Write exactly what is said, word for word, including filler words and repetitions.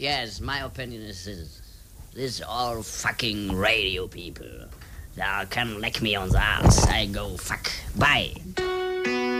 Yes, my opinion is this. This all fucking radio people. They can lick me on the ass. I go fuck. Bye.